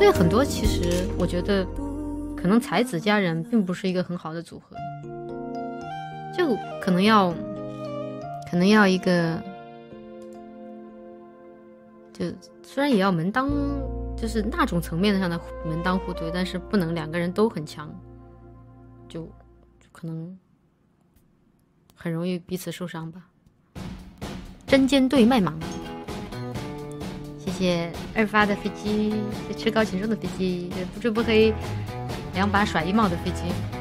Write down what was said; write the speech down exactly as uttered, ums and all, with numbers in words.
为很多其实我觉得可能才子佳人并不是一个很好的组合，就可能要可能要一个就虽然也要门当就是那种层面上的门当户对，但是不能两个人都很强，就就可能很容易彼此受伤吧。针尖对麦芒，谢谢二发的飞机，吃高请重的飞机，不追不黑，两把甩一帽的飞机。